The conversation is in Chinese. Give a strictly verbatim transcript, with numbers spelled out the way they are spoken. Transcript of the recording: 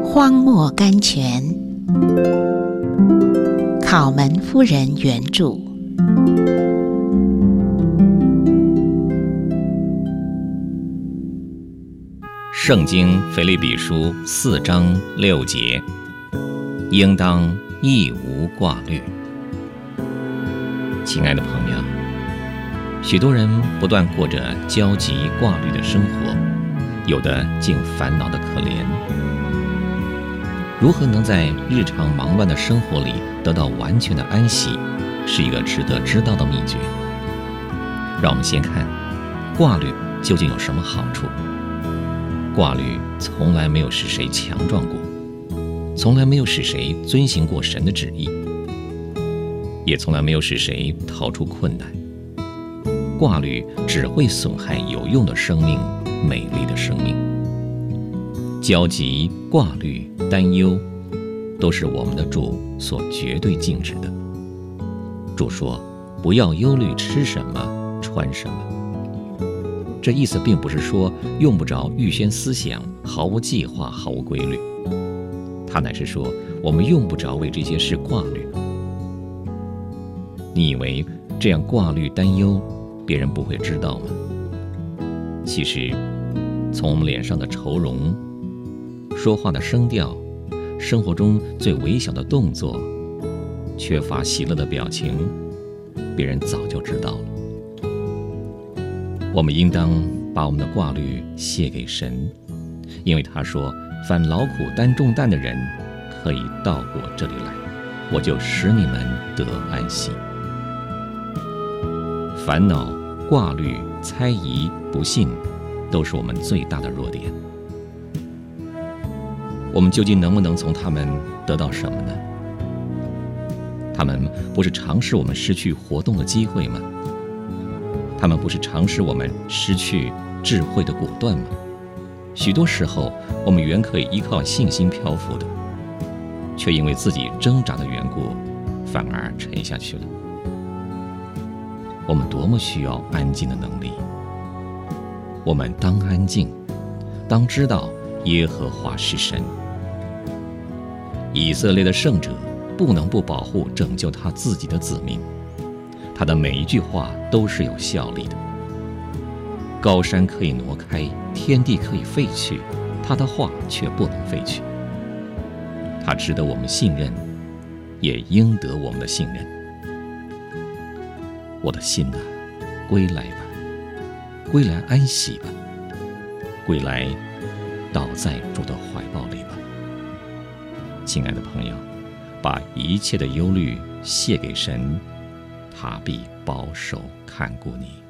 荒漠甘泉，考门夫人原著。 圣经腓立比书四章六节，应当一无挂虑。亲爱的朋友，许多人不断过着焦急挂虑的生活，有的竟烦恼的可怜。如何能在日常忙乱的生活里得到完全的安息，是一个值得知道的秘诀。让我们先看挂虑究竟有什么好处。挂虑从来没有使谁强壮过，从来没有使谁遵行过神的旨意，也从来没有使谁逃出困难。挂虑只会损害有用的生命，美丽的生命。焦急、挂虑、担忧，都是我们的主所绝对禁止的。主说：“不要忧虑吃什么，穿什么。”这意思并不是说用不着预先思想，毫无计划，毫无规律。他乃是说，我们用不着为这些事挂虑。你以为这样挂虑担忧，别人不会知道吗？其实，从我们脸上的愁容、说话的声调、生活中最微小的动作、缺乏喜乐的表情，别人早就知道了。我们应当把我们的挂虑卸给神，因为他说：“凡劳苦担重担的人，可以到我这里来，我就使你们得安息。”烦恼、挂虑、猜疑、不信，都是我们最大的弱点。我们究竟能不能从他们得到什么呢？他们不是常使我们失去活动的机会吗？他们不是常使我们失去智慧的果断吗？许多时候，我们原可以依靠信心漂浮的，却因为自己挣扎的缘故，反而沉下去了。我们多么需要安静的能力！我们当安静，当知道耶和华是神。以色列的圣者不能不保护拯救他自己的子民，他的每一句话都是有效力的。高山可以挪开，天地可以废去，他的话却不能废去。他值得我们信任，也应得我们的信任。我的心啊，归来吧，归来安息吧，归来倒在主的怀抱里吧。亲爱的朋友，把一切的忧虑卸给神，他必保守看顾你。